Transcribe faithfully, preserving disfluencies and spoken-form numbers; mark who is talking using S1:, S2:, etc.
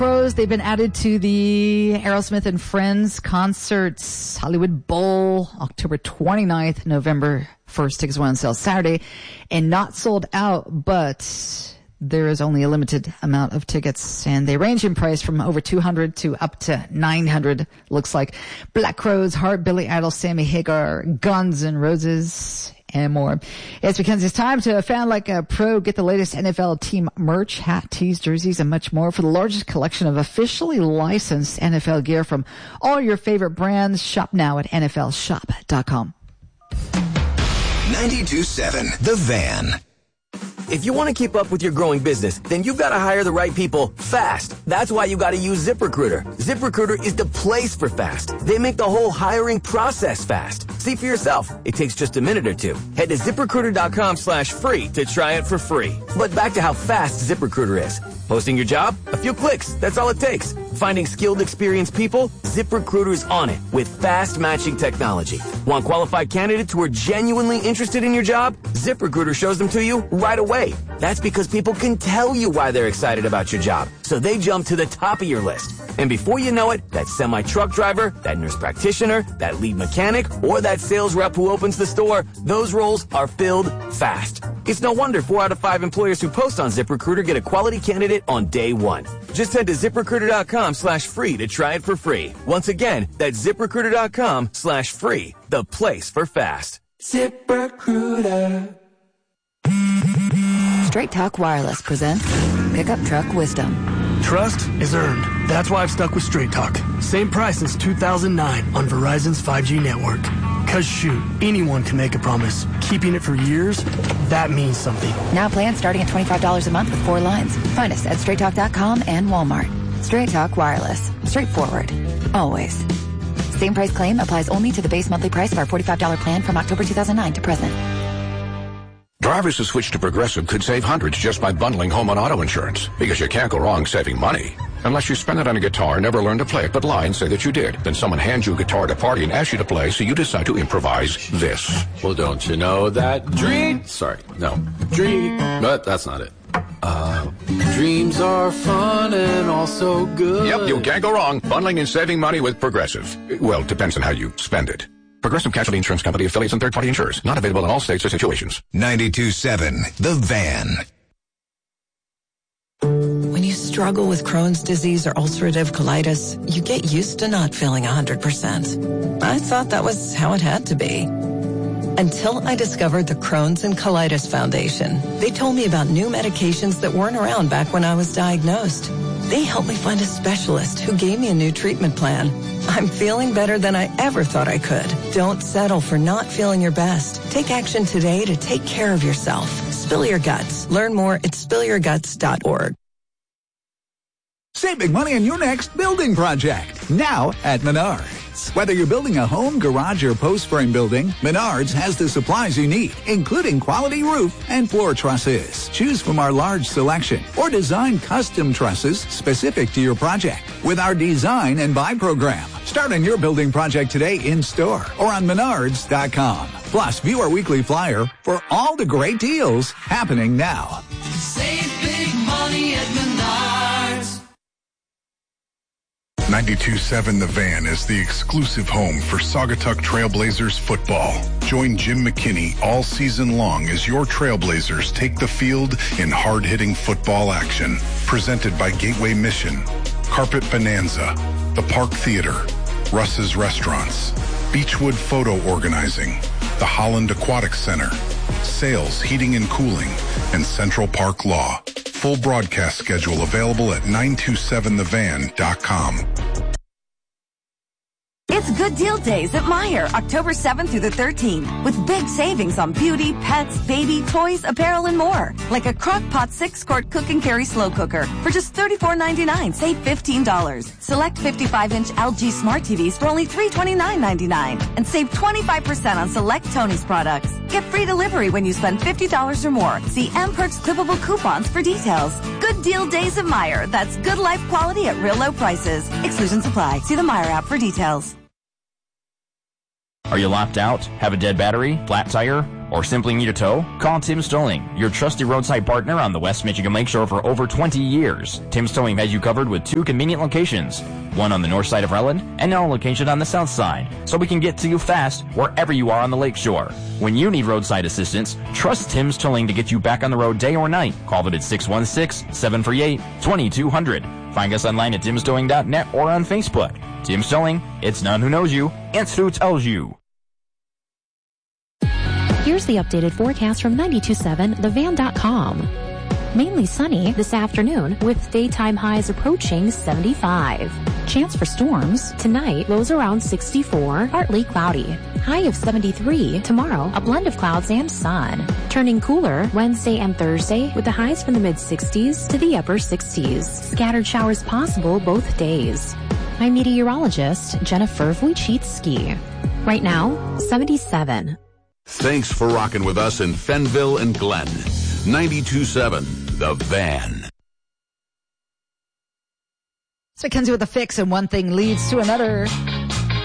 S1: Pros, they've been added to the Aerosmith and Friends concerts Hollywood Bowl, October twenty-ninth, November first. Tickets went on sale Saturday and not sold out, but there is only a limited amount of tickets, and they range in price from over two hundred to up to nine hundred. Looks like Black Crowes, Heart, Billy Idol, Sammy Hagar, Guns N' Roses, and more. It's because it's time to a fan like a pro get the latest N F L team merch, hat, tees, jerseys, and much more for the largest collection of officially licensed N F L gear from all your favorite brands. Shop now at N F L shop dot com.
S2: ninety-two point seven The Van.
S3: If you want to keep up with your growing business, then you've got to hire the right people fast. That's why you got to use ZipRecruiter. ZipRecruiter is the place for fast. They make the whole hiring process fast. See for yourself. It takes just a minute or two. Head to ZipRecruiter.com slash free to try it for free. But back to how fast ZipRecruiter is. Posting your job? A few clicks. That's all it takes. Finding skilled, experienced people? ZipRecruiter's on it with fast matching technology. Want qualified candidates who are genuinely interested in your job? ZipRecruiter shows them to you right away. That's because people can tell you why they're excited about your job, so they jump to the top of your list. And before you know it, that semi-truck driver, that nurse practitioner, that lead mechanic, or that sales rep who opens the store, those roles are filled fast. It's no wonder four out of five employers who post on ZipRecruiter get a quality candidate on day one. Just head to ZipRecruiter.com slash free to try it for free. Once again, that's ZipRecruiter.com slash free, the place for fast. ZipRecruiter.
S4: Straight Talk Wireless presents Pickup Truck Wisdom.
S5: Trust is earned. That's why I've stuck with Straight Talk. Same price since two thousand nine on Verizon's five G network. Cause shoot, anyone can make a promise. Keeping it for years, that means something.
S4: Now plans starting at twenty-five dollars a month with four lines. Find us at straight talk dot com and Walmart. Straight Talk Wireless. Straightforward. Always. Same price claim applies only to the base monthly price of our forty-five dollars plan from October two thousand nine to present.
S6: Drivers who switch to Progressive could save hundreds just by bundling home and auto insurance, because you can't go wrong saving money. Unless you spend it on a guitar, never learn to play it, but lie and say that you did. Then someone hands you a guitar at a party and asks you to play, so you decide to improvise this.
S7: Well, don't you know that dream... Sorry, no. Dream... But that's not it. Uh, dreams are fun and also good.
S6: Yep, you can't go wrong. Bundling and saving money with Progressive. Well, depends on how you spend it. Progressive Casualty Insurance Company, affiliates, and third-party insurers. Not available in all states or situations.
S2: ninety-two point seven The Van.
S8: When you struggle with Crohn's disease or ulcerative colitis, you get used to not feeling one hundred percent. I thought that was how it had to be. Until I discovered the Crohn's and Colitis Foundation. They told me about new medications that weren't around back when I was diagnosed. They helped me find a specialist who gave me a new treatment plan. I'm feeling better than I ever thought I could. Don't settle for not feeling your best. Take action today to take care of yourself. Spill your guts. Learn more at spill your guts dot org.
S9: Save big money on your next building project. Now at Menards. Whether you're building a home, garage, or post frame building, Menards has the supplies you need, including quality roof and floor trusses. Choose from our large selection or design custom trusses specific to your project with our design and buy program. Start on your building project today in store or on menards dot com. Plus, view our weekly flyer for all the great deals happening now.
S10: Save big money at Menards.
S11: ninety-two point seven The Van is the exclusive home for Saugatuck Trailblazers football. Join Jim McKinney all season long as your Trailblazers take the field in hard-hitting football action. Presented by Gateway Mission, Carpet Bonanza, The Park Theater, Russ's Restaurants, Beechwood Photo Organizing, the Holland Aquatic Center, Sales Heating and Cooling, and Central Park Law. Full broadcast schedule available at nine two seven the van dot com.
S12: It's Good Deal Days at Meijer, October seventh through the thirteenth, with big savings on beauty, pets, baby, toys, apparel, and more. Like a Crock-Pot six-quart cook and carry slow cooker for just thirty-four ninety-nine. Save fifteen dollars. Select fifty-five inch L G Smart T Vs for only three twenty-nine ninety-nine. And save twenty-five percent on select Tony's products. Get free delivery when you spend fifty dollars or more. See M-Perks clippable coupons for details. Good Deal Days at Meijer. That's good life quality at real low prices. Exclusions apply. See the Meijer app for details.
S13: Are you locked out? Have a dead battery? Flat tire? or simply need a tow? Call Tim's Towing, your trusted roadside partner on the West Michigan Lakeshore for over twenty years. Tim's Towing has you covered with two convenient locations, one on the north side of Rutland and another location on the south side, so we can get to you fast wherever you are on the lakeshore. When you need roadside assistance, trust Tim's Towing to get you back on the road day or night. Call them at six one six, seven three eight, two two zero zero. Find us online at tims towing dot net or on Facebook. Tim's Towing, it's none who knows you, it's who tells you.
S14: Here's the updated forecast from ninety-two point seven the van dot com. Mainly sunny this afternoon with daytime highs approaching seventy-five. Chance for storms tonight, lows around sixty-four, partly cloudy. High of seventy-three tomorrow, a blend of clouds and sun. Turning cooler Wednesday and Thursday with the highs from the mid sixties to the upper sixties. Scattered showers possible both days. I'm meteorologist Jennifer Wojcicki. Right now, seventy-seven.
S15: Thanks for rocking with us in Fenville and Glen. ninety-two point seven The Van.
S1: It's Mackenzie with the fix, and one thing leads to another.